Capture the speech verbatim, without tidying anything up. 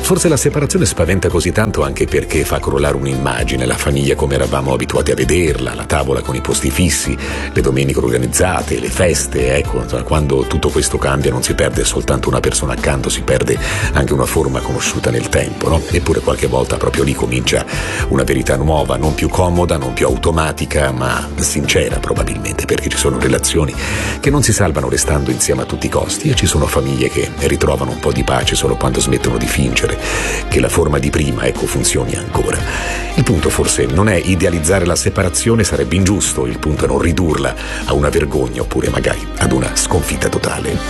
Forse la separazione spaventa così tanto anche perché fa crollare un'immagine, la famiglia come eravamo abituati a vederla, la tavola con i posti fissi, le domeniche organizzate, le feste, ecco, quando tutto questo cambia non si perde soltanto una persona accanto, si perde anche una forma conosciuta nel tempo, no? Eppure qualche volta proprio lì comincia una verità nuova, non più comoda, non più automatica, ma sincera probabilmente, perché ci sono relazioni che non si salvano restando insieme a tutti i costi e ci sono famiglie che ritrovano un po' di pace solo quando smettono di fingere che la forma di prima, ecco, funzioni ancora. Il punto forse non è idealizzare la separazione, sarebbe ingiusto, il punto è non ridurla a una vergogna oppure magari ad una sconfitta totale.